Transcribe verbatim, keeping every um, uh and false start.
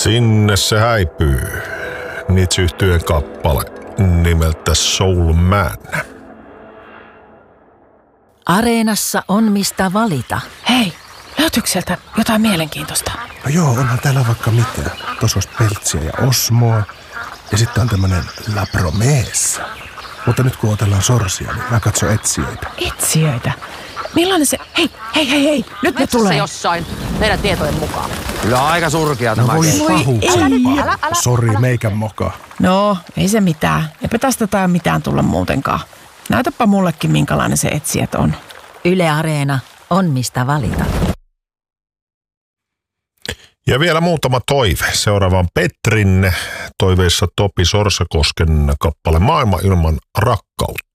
Sinne se häipyy. Nietzsche-yhtyeen kappale nimeltä Soul Man. Areenassa on mistä valita. Hei, löytyykö sieltä jotain mielenkiintoista? No joo, onhan täällä vaikka mitä. Tuossa olisi Peltsiä ja Osmoa. Ja sitten on tämmönen La Promessa. Mutta nyt kun otellaan sorsia, niin mä katson etsijöitä. Etsijöitä? Millainen se... Hei, hei, hei, hei! Nyt ne tulee! Jossain, meidän tietojen mukaan. Kyllä aika surkea tämä. No voi pahuksia. Älä, älä. Sori, meikän moka. No, ei se mitään. Eipä tästä tai mitään tulla muutenkaan. Näytäpä mullekin, minkälainen se etsijät on. Yle Areena on mistä valita. Ja vielä muutama toive. Seuraava on Petrin toiveissa Topi Sorsakosken kappale Maailma ilman rakkautta.